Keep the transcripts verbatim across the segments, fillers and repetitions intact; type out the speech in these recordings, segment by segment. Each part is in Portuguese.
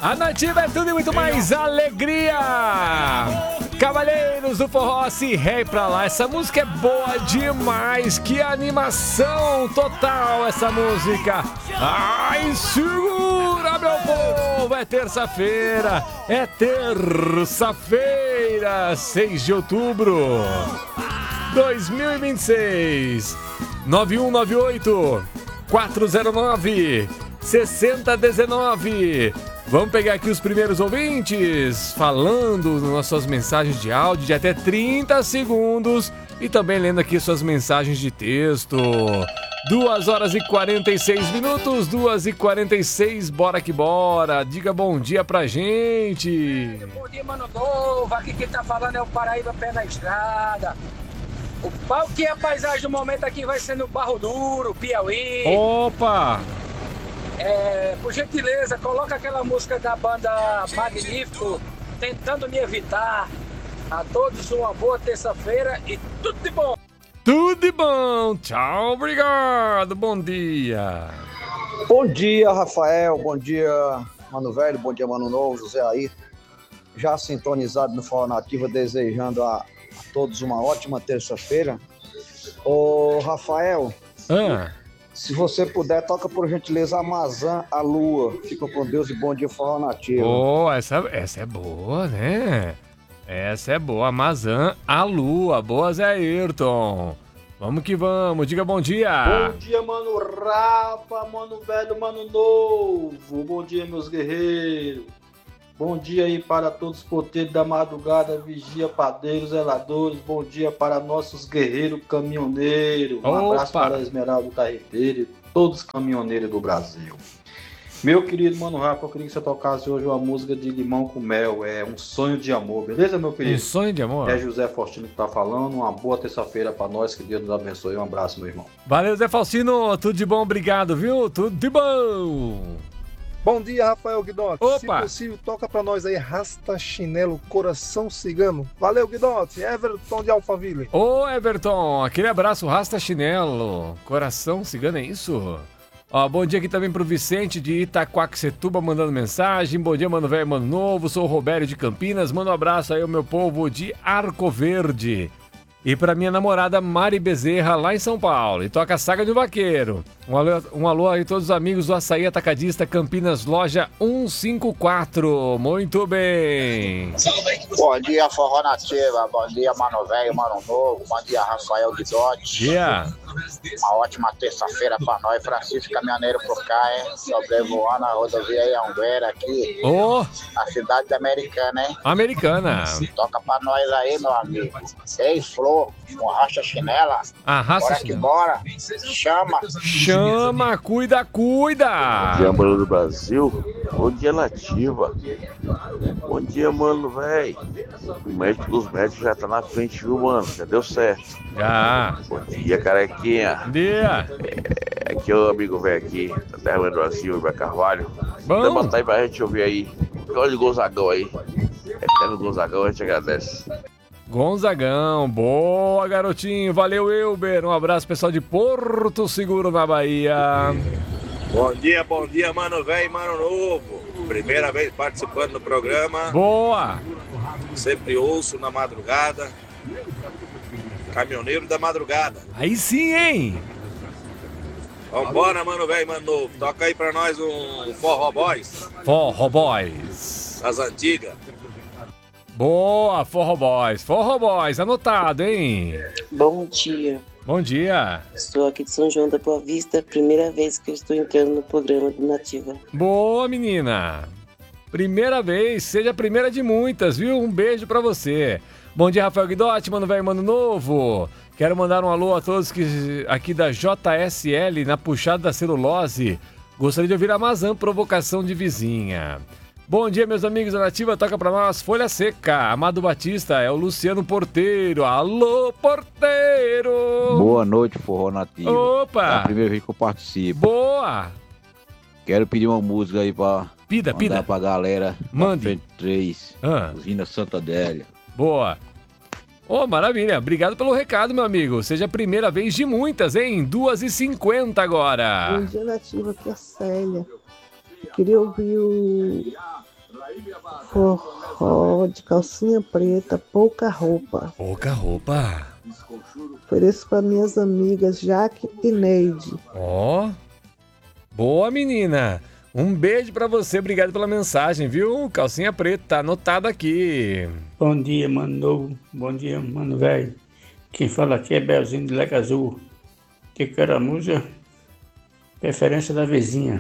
A Nativa é tudo e muito mais alegria. Cavaleiros do Forró, se rei pra lá. Essa música é boa demais. Que animação total essa música. Ai, segura, meu povo. É terça-feira. É terça-feira, seis de outubro dois mil e vinte e seis. nove um nove oito quatro zero nove seis zero um nove. Vamos pegar aqui os primeiros ouvintes falando nas suas mensagens de áudio de até trinta segundos e também lendo aqui suas mensagens de texto. duas horas e quarenta e seis minutos, duas e quarenta e seis, bora que bora. Diga bom dia pra gente. Bom dia, mano novo. Aqui quem tá falando é o Paraíba Pé na Estrada. O pau que é a paisagem do momento aqui vai ser no Barro Duro, Piauí. Opa! É, por gentileza, coloca aquela música da banda Magnífico, Tentando Me Evitar. A todos uma boa terça-feira e tudo de bom. Tudo de bom. Tchau, obrigado. Bom dia. Bom dia, Rafael. Bom dia, Mano Velho. Bom dia, Mano Novo. José aí. Já sintonizado no Forró Nativa, desejando a, a todos uma ótima terça-feira. Ô, Rafael. Ah. Se você puder, toca por gentileza Amazã, a Lua. Fica com Deus e bom dia, Forró Nativa. Oh, essa, essa é boa, né? Essa é boa. Amazã, a Lua. Boa, Zé Ayrton. Vamos que vamos. Diga bom dia. Bom dia, Mano Rafa, Mano Velho, Mano Novo. Bom dia, meus guerreiros. Bom dia aí para todos os poteiros da madrugada, vigia, padeiros, zeladores. Bom dia para nossos guerreiros caminhoneiros. Um Opa. abraço para a Esmeralda Carreteiro e todos os caminhoneiros do Brasil. Meu querido Mano Rafa, eu queria que você tocasse hoje uma música de Limão com Mel. É Um Sonho de Amor, beleza, meu querido? Um sonho de amor? É José Faustino que tá falando. Uma boa terça-feira para nós, que Deus nos abençoe. Um abraço, meu irmão. Valeu, Zé Faustino. Tudo de bom, obrigado, viu? Tudo de bom. Bom dia, Rafael Guidotti. Opa. Se possível, toca pra nós aí Rasta Chinelo Coração Cigano. Valeu, Guidotti. Everton de Alphaville. Ô, Everton, aquele abraço, Rasta Chinelo. Coração cigano, é isso? Ó, bom dia aqui também pro Vicente de Itaquaquecetuba mandando mensagem. Bom dia, Mano Velho, Mano Novo. Sou o Robério de Campinas. Manda um abraço aí ao meu povo de Arco Verde. E pra minha namorada Mari Bezerra, lá em São Paulo. E toca a Saga do Vaqueiro. Um alô, um alô aí a todos os amigos do Açaí Atacadista Campinas, loja cento e cinquenta e quatro. Muito bem. Bom dia, Forró Nativa. Bom dia, Mano Velho, Mano Novo. Bom dia, Rafael Guidotti. Dia. Uma ótima terça-feira pra nós. Francisco Caminhoneiro por cá, hein? Sobrevoando a rodovia Anguera aqui. Ô, A cidade da Americana, hein? Americana. Toca pra nós aí, meu amigo. Ei, Flor, com racha chinela. Arrasta Bora que bora. Chama. Chama, cuida, cuida. Bom dia, Mano do Brasil. Bom dia, Nativa. Bom dia, Mano, véi. O médico dos médicos já tá na frente, viu, mano? Já deu certo. Já. Bom dia, carequinha. Bom dia. É, aqui é o amigo velho aqui, da terra do Brasil, Iber Carvalho. Bom. Botar aí pra gente ouvir aí. Olha o Gonzagão aí. Eterno Gonzagão, a gente agradece. Gonzagão, boa, garotinho. Valeu, Elber. Um abraço, pessoal de Porto Seguro, na Bahia. Bom dia, bom dia, Mano Velho e Mano Novo. Primeira vez participando do programa. Boa. Sempre ouço na madrugada. Caminhoneiro da madrugada. Aí sim, hein? Vambora, Mano Velho e Mano Novo. Toca aí pra nós um Forró Boys. Forró Boys. Das antigas. Boa, Forró Boys. Forró Boys, anotado, hein? Bom dia. Bom dia. Estou aqui de São João da Boa Vista, primeira vez que eu estou entrando no programa do Nativa. Boa, menina. Primeira vez, seja a primeira de muitas, viu? Um beijo pra você. Bom dia, Rafael Guidotti, Mano Velho, Mano Novo. Quero mandar um alô a todos que aqui da J S L, na puxada da celulose. Gostaria de ouvir a Amazã, Provocação de Vizinha. Bom dia, meus amigos da Nativa, toca pra nós Folha Seca. Amado Batista, é o Luciano Porteiro. Alô, Porteiro! Boa noite, Forró Nativa. Opa! É a primeira vez que eu participo. Boa! Quero pedir uma música aí pra Pida, mandar pida. pra galera. Mande. Frente três, Ah. Usina Santa Adélia. Boa! Ô, oh, maravilha. Obrigado pelo recado, meu amigo. Seja a primeira vez de muitas, hein? duas e cinquenta agora. Bom dia, Nativa, aqui é a Célia. Eu queria ouvir o Forró de calcinha preta, pouca roupa. Pouca roupa. Ofereço para minhas amigas Jaque e Neide. Ó, boa menina. Um beijo pra você, obrigado pela mensagem, viu? Calcinha preta, tá anotado aqui. Bom dia, mano novo. Bom dia, mano velho. Quem fala aqui é Belzinho de Leque Azul. Que caramuja, preferência da vizinha.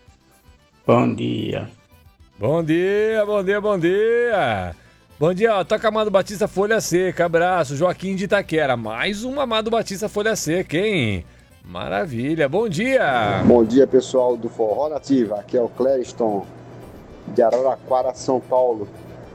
Bom dia. Bom dia, bom dia, bom dia. Bom dia, ó, toca Amado Batista Folha Seca, abraço, Joaquim de Itaquera. Mais um Amado Batista Folha Seca, hein? Maravilha, bom dia. Bom dia, pessoal do Forró Nativa. Aqui é o Clériston, de Araraquara, São Paulo.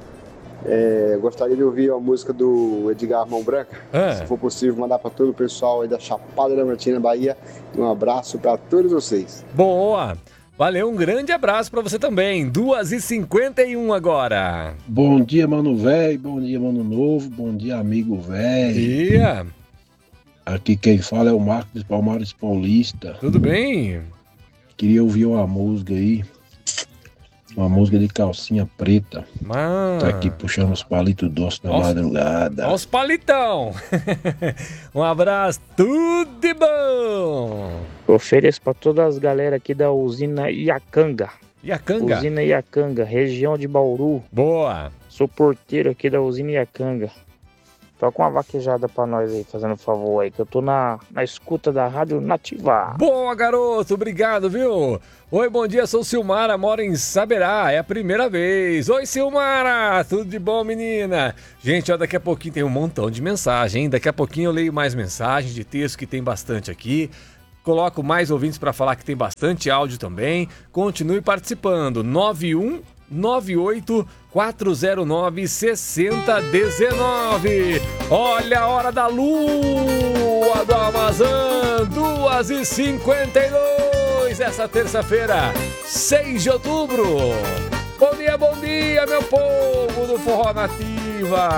É, gostaria de ouvir a música do Edgar Mão Branca. Ah. Se for possível, mandar para todo o pessoal aí da Chapada Diamantina, Bahia. Um abraço para todos vocês. Boa. Valeu, um grande abraço pra você também. duas e cinquenta e um agora. Bom dia, mano velho. Bom dia, mano novo. Bom dia, amigo velho. Dia. Aqui quem fala é o Marcos dos Palmares Paulista. Tudo bem? Queria ouvir uma música aí. Uma música de calcinha preta. Mano. Tá aqui puxando os palitos doces da madrugada. Olha os palitão. Um abraço, tudo de bom. Ofereço para todas as galera aqui da usina Iacanga. Iacanga? Usina Iacanga, região de Bauru. Boa. Sou porteiro aqui da usina Iacanga. Toca uma vaquejada pra nós aí, fazendo um favor aí, que eu tô na, na escuta da Rádio Nativa. Boa, garoto, obrigado, viu? Oi, bom dia, sou Silmara, moro em Saberá, é a primeira vez. Oi, Silmara, tudo de bom, menina? Gente, ó, daqui a pouquinho tem um montão de mensagem, hein? Daqui a pouquinho eu leio mais mensagens de texto, que tem bastante aqui. Coloco mais ouvintes para falar, que tem bastante áudio também. Continue participando, nove um nove oito quatro zero nove seis zero um nove. Olha a hora da lua do Amazon, duas e cinquenta e dois, essa terça-feira, seis de outubro. Bom dia, bom dia, meu povo do Forró Nativa.